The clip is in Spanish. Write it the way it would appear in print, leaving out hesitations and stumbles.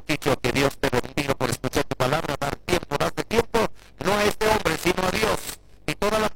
Chicho, que Dios te bendiga por escuchar tu palabra, dar tiempo, darte tiempo, no a este hombre, sino a Dios. Y todas las